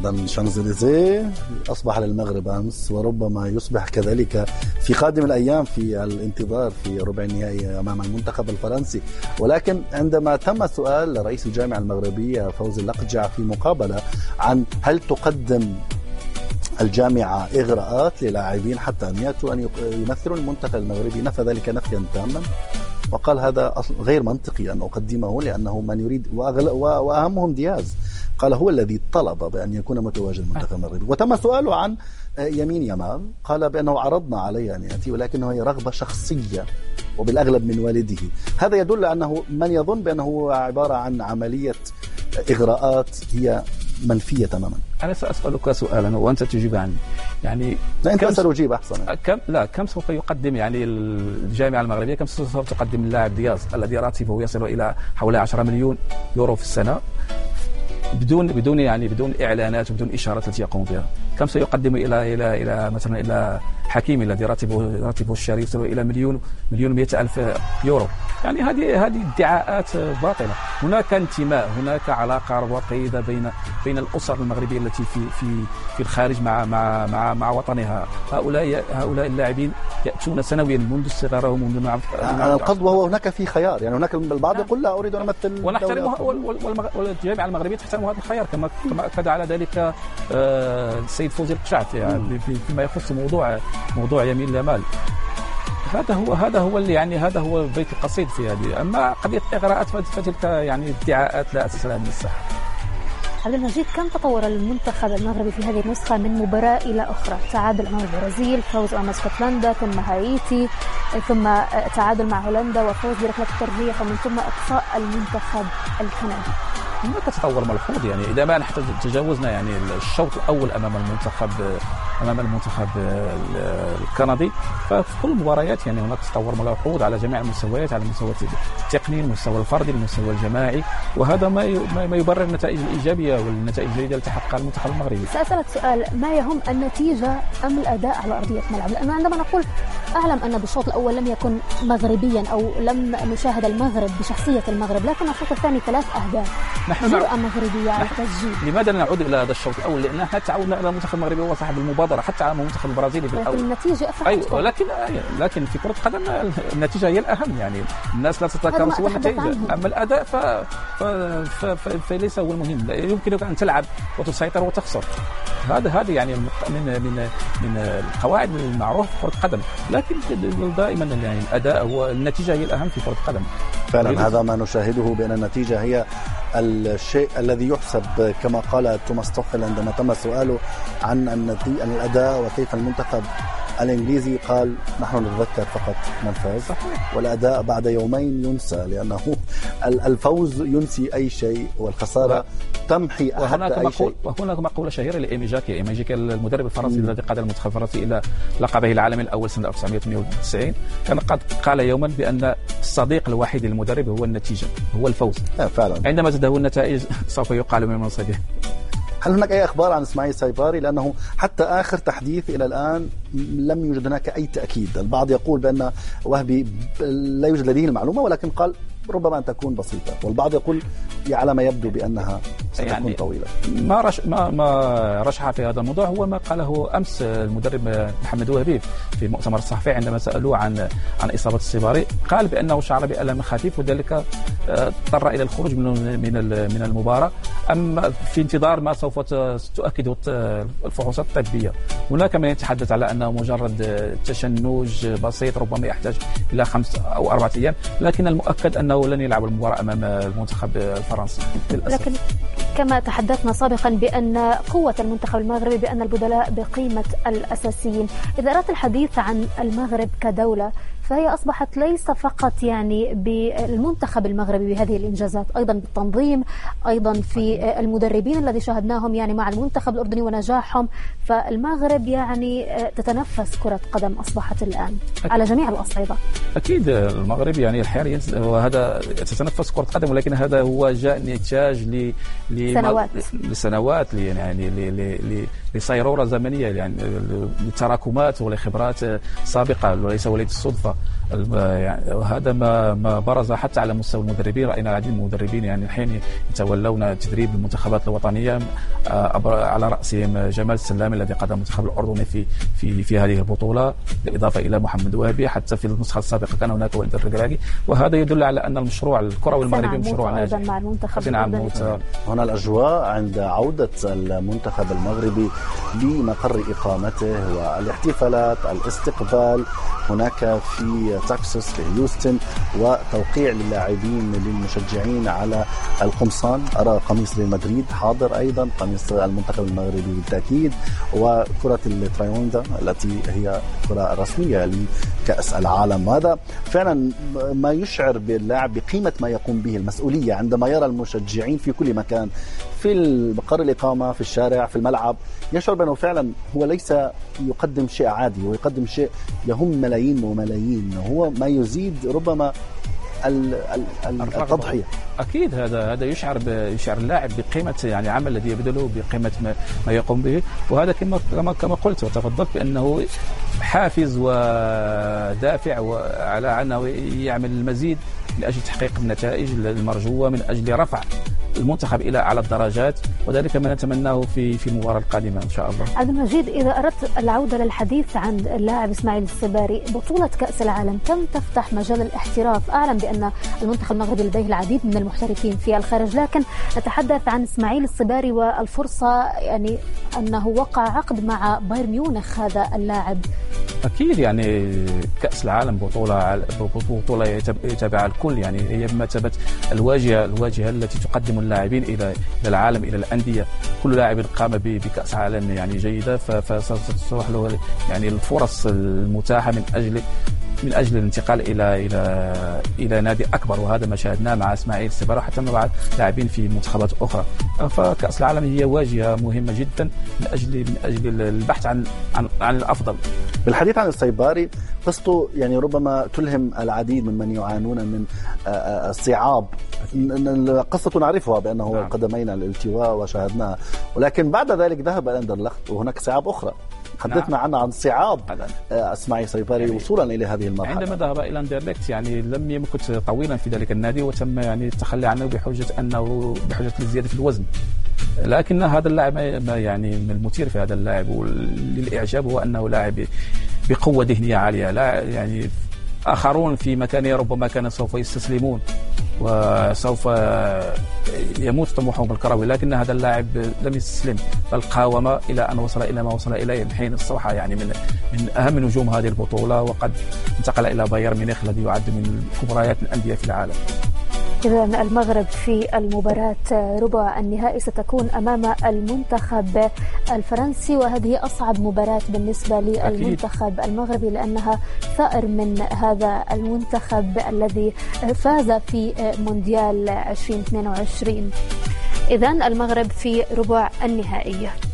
إذن شانزليزيه أصبح للمغرب أمس، وربما يصبح كذلك في قادم الأيام في الانتظار في ربع النهائي أمام المنتخب الفرنسي. ولكن عندما تم سؤال رئيس الجامعة المغربية فوزي اللقجع في مقابلة عن هل تقدم الجامعة إغراءات للاعبين حتى أن يأتوا أن يمثلوا المنتخب المغربي، نفى ذلك نفيا تاما، وقال هذا غير منطقي أن أقدمه لأنه من يريد، وأهمهم دياز قال هو الذي طلب بأن يكون متواجد المنتخب المغربي. وتم سؤاله عن يمين يمال، قال بأنه عرضنا عليه أن يأتي ولكنه هي رغبة شخصية وبالأغلب من والده. هذا يدل أنه من يظن بأنه عبارة عن عملية إغراءات هي منفية تماما. أنا سأسألك سؤالا وأنت تجيب عني، يعني لا أنت سأجيب أحسن. كم سوف يقدم يعني الجامعة المغربية، كم سوف تقدم اللاعب دياز الذي راتبه يصل إلى حوالي 10 مليون يورو في السنة بدون إعلانات وبدون إشارات التي يقوم بها؟ كم سيقدم إلى مثلا إلى حكيمي الذي راتبه الشهري يصل إلى مليون 100 ألف يورو؟ يعني هذه ادعاءات باطلة. هناك انتماء، هناك علاقة وطيدة بين الأسر المغربية التي في الخارج مع وطنها. هؤلاء اللاعبين يأتون سنويا منذ الصغر ومنذ القضوة، وهناك في خيار. يعني هناك البعض يقول لا أريد أن أمثل، ونحترمها، والجامعة المغربية تحترم هذا الخيار كما أكد على ذلك السيد فوزي اللقجع فيما يخص موضوع يمين يمال. هذا هو اللي يعني هذا هو بيت القصيد في هذه. أما قضية إغراءات فتلك يعني ادعاءات لا أساس لها من الصحة. عبد المجيد، كم تطور المنتخب المغربي في هذه النسخة من مباراة إلى أخرى؟ تعادل أمام البرازيل، فوز أمام اسكتلندا، ثم هايتي، ثم تعادل مع هولندا وفوز بركلة الترجيح، ومن ثم إقصاء المنتخب الكندي. هناك تطور ملحوظ. يعني إذا ما نحن تجاوزنا يعني الشوط الأول أمام المنتخب الكندي، ففي كل المباريات يعني هناك تطور ملحوظ على جميع المستويات، على المستوى التقني، المستوى الفردي، المستوى الجماعي، وهذا ما يبرر النتائج الإيجابية والنتائج الجيدة التي حققها المنتخب المغربي. سأسألك سؤال، ما يهم النتيجة أم الأداء على أرضية الملعب؟ لأن عندما نقول أعلم أن بالشوط الأول لم يكن مغربيا أو لم نشاهد المغرب بشخصية المغرب، لكن الشوط الثاني 3 أهداف، جرأة مغربية على التسجيل. لماذا لا نعود إلى هذا الشوط الأول؟ لأن احنا تعودنا على المنتخب المغربي هو صاحب المبادرة، حتى على المنتخب البرازيلي في الأول. لكن النتيجة أيوة، لكن في كرة القدم النتيجة هي الأهم. يعني الناس لا تتذكر سوى النتيجة، أما الأداء فليس هو المهم. يمكنك أن تلعب وتسيطر وتخسر، هذا يعني من القواعد المعروفة في كرة القدم. لكن دائما يعني الأداء هو النتيجة هي الأهم في كرة القدم. فعلا هذا ما نشاهده، بأن النتيجة هي الشيء الذي يحسب، كما قال توماس توخيل عندما تم سؤاله عن الأداء وكيف المنتخب الإنجليزي، قال نحن نتذكر فقط من فاز، والأداء بعد يومين ينسى، لأنه الفوز ينسي أي شيء والخسارة تمحي حتى أي شيء. وهناك مقولة شهيرة لإيمي جاكي المدرب الفرنسي الذي قاد المنتخب الفرنسي إلى لقبه العالمي الأول سنة 1998، كان قد قال يوما بأن الصديق الوحيد للمدرب هو النتيجة، هو الفوز. فعلا عندما تذهب النتائج سوف يقال من منصبه. هل هناك أي أخبار عن إسماعيل سايفاري؟ لأنه حتى آخر تحديث إلى الآن لم يوجد هناك أي تأكيد. البعض يقول بأن وهبي لا يوجد لديه المعلومة، ولكن قال ربما أن تكون بسيطة، والبعض يقول على ما يبدو بأنها ستكون يعني طويلة. ما رشح في هذا الموضوع هو ما قاله أمس المدرب محمد وهبي في المؤتمر الصحفي عندما سألوه عن إصابة السيفاري، قال بأنه شعر بألم خفيف وذلك اضطر إلى الخروج من المباراة. أما في انتظار ما سوف تؤكده الفحوصات الطبية. هناك من يتحدث على أنه مجرد تشنج بسيط ربما يحتاج إلى 5 أو 4 أيام، لكن المؤكد أنه لن يلعب المباراة أمام المنتخب الفرنسي للأسف. لكن كما تحدثنا سابقا بأن قوة المنتخب المغربي بأن البدلاء بقيمة الأساسيين. إذا أردت الحديث عن المغرب كدولة، فهي أصبحت ليس فقط يعني بالمنتخب المغربي بهذه الإنجازات، أيضا بالتنظيم، أيضا في المدربين الذي شاهدناهم يعني مع المنتخب الأردني ونجاحهم. فالمغرب يعني تتنفس كرة قدم أصبحت الآن على جميع الأصعدة. أكيد المغرب يعني حاليا وهذا تتنفس كرة قدم، ولكن هذا هو جاء نتاج لسنوات يعني لصيرورة زمنية، يعني لتراكمات ولخبرات سابقة وليس وليد الصدفة. يعني وهذا ما برز حتى على مستوى المدربين. راينا العديد من المدربين يعني حين يتولون تدريب المنتخبات الوطنيه على راسهم جمال السلام الذي قاد المنتخب الاردني في هذه البطوله، بالاضافه الى محمد وهبي. حتى في النسخه السابقه كان هناك وليد الركراكي، وهذا يدل على ان المشروع الكروي المغربي مشروع ناجح مع المنتخب. هنا الاجواء عند عوده المنتخب المغربي لمقر اقامته والاحتفالات، الاستقبال هناك في تكساس في هيوستن، وتوقيع للاعبين للمشجعين على القمصان. أرى قميص ريال مدريد حاضر، أيضا قميص المنتخب المغربي بالتأكيد، وكرة الترايوندا التي هي كرة رسمية لكأس العالم. هذا فعلا ما يشعر باللاعب بقيمة ما يقوم به، المسؤولية عندما يرى المشجعين في كل مكان، في مقر الإقامة، في الشارع، في الملعب، يشعر بأنه فعلا هو ليس يقدم شيء عادي، هو يقدم شيء يهم ملايين وملايين، هو ما يزيد ربما التضحية. أكيد هذا يشعر اللاعب بقيمة يعني عمل الذي يبذله، بقيمة ما يقوم به، وهذا كما قلت وتفضلت بأنه حافز ودافع على أنه يعمل المزيد من أجل تحقيق النتائج المرجوة، من أجل رفع المنتخب إلى أعلى الدرجات، وذلك ما نتمناه في المباراة القادمة إن شاء الله. عبد المجيد، إذا أردت العودة للحديث عن اللاعب إسماعيل السباري، بطولة كأس العالم كم تفتح مجال الاحتراف؟ أعلم بأن المنتخب المغربي لديه العديد من المحترفين في الخارج، لكن نتحدث عن إسماعيل السباري والفرصة يعني أنه وقع عقد مع بايرن ميونخ هذا اللاعب. أكيد يعني كأس العالم بطولة يتابعها الكل، يعني هي بمثابة الواجهة التي تقدم اللاعبين إلى العالم، إلى الأندية. كل لاعب قام بكأس عالم يعني جيدة، فستتسوح له يعني الفرص المتاحة من أجل الانتقال إلى نادي أكبر، وهذا ما شاهدناه مع إسماعيل السباري حتى مع لاعبين في منتخبات أخرى. فكأس العالم هي واجهة مهمة جدا من أجل البحث عن الأفضل. بالحديث عن السيباري، قصته يعني ربما تلهم العديد من يعانون من الصعاب. قصة نعرفها بأنه قدمينا الالتواء وشاهدناها، ولكن بعد ذلك ذهب إلى أندرلخت وهناك صعاب أخرى. حدثنا عنها عن صعاب إسماعيل سيباري يعني وصولا إلى هذه المرحلة. عندما ذهب إلى أندرلخت يعني لم يمكث طويلا في ذلك النادي، وتم يعني التخلي عنه بحجة الزيادة في الوزن. لكن هذا اللاعب يعني من المثير في هذا اللاعب وللإعجاب هو أنه لاعب بقوة ذهنية عالية. لا يعني آخرون في مكانه ربما كانوا سوف يستسلمون وسوف يموت طموحهم الكروي، لكن هذا اللاعب لم يستسلم، بل قاوم إلى أن وصل إلى ما وصل إليه من حين الصراحة يعني من أهم نجوم هذه البطولة، وقد انتقل إلى بايرن ميونخ الذي يعد من كبريات الأندية في العالم. إذا المغرب في المباراة ربع النهائي ستكون أمام المنتخب الفرنسي، وهذه أصعب مباراة بالنسبة للمنتخب المغربي لأنها ثأر من هذا المنتخب الذي فاز في مونديال 2022. إذن المغرب في ربع النهائي.